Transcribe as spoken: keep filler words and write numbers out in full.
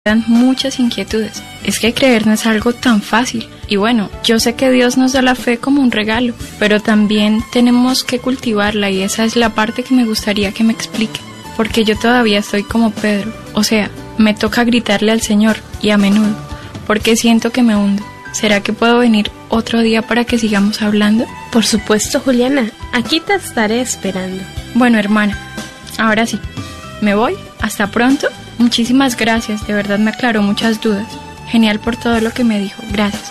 dan muchas inquietudes. Es que creer no es algo tan fácil. Y bueno, yo sé que Dios nos da la fe como un regalo, pero también tenemos que cultivarla y esa es la parte que me gustaría que me explique. Porque yo todavía estoy como Pedro, o sea, me toca gritarle al Señor y a menudo, porque siento que me hundo. ¿Será que puedo venir otro día para que sigamos hablando? Por supuesto, Juliana, aquí te estaré esperando. Bueno, hermana, ahora sí, me voy, hasta pronto. Muchísimas gracias, de verdad me aclaró muchas dudas. Genial por todo lo que me dijo, gracias.